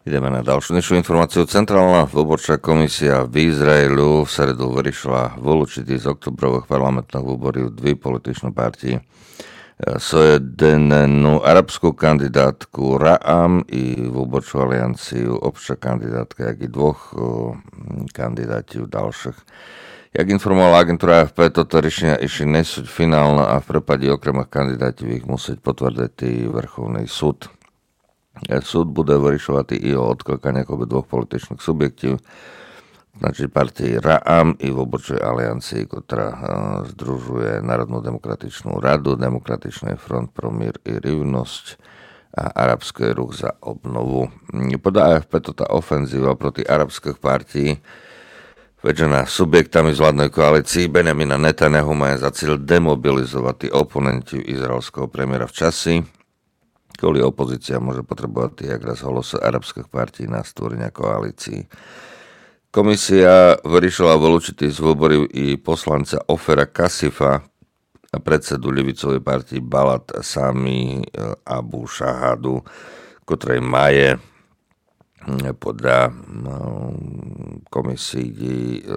Ideme na ďalšiu dnešnú informáciu. Centrálna výborčá komisia v Izraelu v sredu vyriešila vylúčiť z oktobrových parlamentných výborov dve političné partie. Jednu arabskú kandidátku Ra'am i výborčú alianciu obča kandidátka, jak i dvoch kandidátov ďalších. Jak informovala agentúra AFP, toto riešenia ešte nesúť finálne a v prípade okrem kandidátov ich musieť potvrdiť i Vrchovný súd. Súd bude vyriešovať i o odklakaniach dvoch političných subjektov, znači partii Ra'am i výborčej aliancii, ktorá združuje Národnú demokratičnú radu, Demokratičný front pro mír i rivnosť a Arabský ruch za obnovu. Podľa AFP tá ofenzíva proti arabských partií vedená subjektami z vládnej koalícii Benjamina Netanyahu má za cieľ demobilizovať oponenti izraelského premiéra v časi, kvôli opozícia môže potrebovať jak raz hlasy arabských partí na stvorenia koalícií. Komisia vyriešila vylúčiť z výboru i poslanca Ofera Kasifa a predsedu ľavicovej partii Balad Sami Abu Shahadu, ktorej maje podľa komisii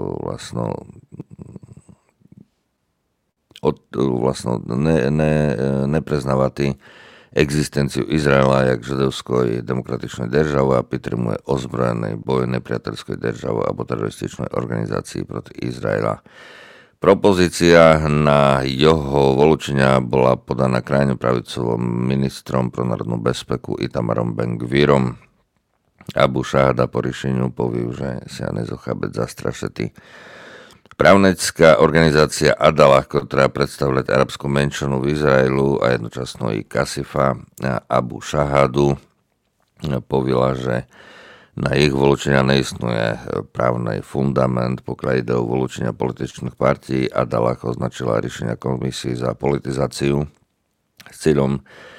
nepreznávati egzistenciu Izraela jak židovskoj demokratičnej državy a підтримує ozbrojený boj nepriateľskej državy alebo terorističnej organizácii proti Izraela. Propozícia na jeho vylúčenia bola podaná krajne pravicovým ministrom pro národnú bezpeku Itamarom Ben-Gvirom. Abu Shahada po riešeniu povie, že sa nezochábeť zastrašetý. Právnická organizácia Adalah, ktorá predstavuje arabskú menšinu v Izraelu a jednočasno i Kasifa a Abu Shahadu, povedala, že na ich vylúčenia neistuje právny fundament, pokiaľ ide o vylúčenia političných partí. Adalah označila riešenia komisie za politizáciu s cieľom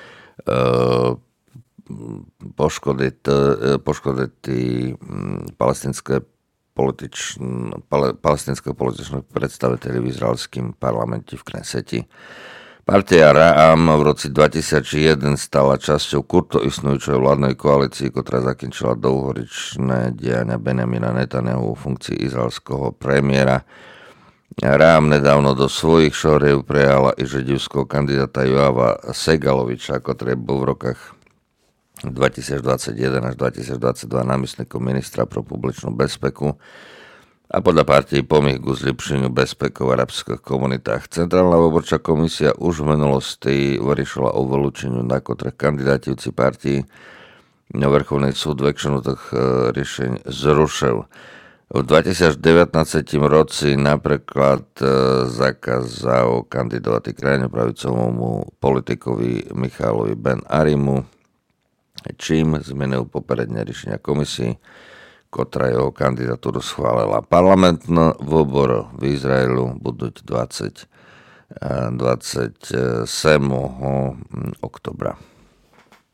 poškodiť palestinského političných predstaviteľov v izraelským parlamente v Kneseti. Partia Ra'am v roce 2001 stala časťou kurtoistnujúcej vládnej koalícii, ktorá zakončila dlhoročné diania Benjamina Netanyahu vo funkcii izraelského premiéra. Ra'am nedávno do svojich šoriev prijala i židovského kandidáta Joava Segaloviča, ktorý bol v rokách 2021 až 2022 námestníkom ministra pro publičnú bezpeku a podľa partii pomých k zlepšeniu bezpeku v arabských komunitách. Centrálna výborčá komisia už v minulosti vyriešila o vylúčeniu nakotrých kandidátívci partí. Vrchovný súd väčšinu tých riešení zrušil. V 2019 roci napríklad zakázal kandidovať krajne pravicovému politikovi Michalovi Ben-Arimu, čím zmenil popredne riešenia komisii, ktorá jeho kandidatúru schválila. Parlamentný výbor v Izraelu budú 27. oktobra.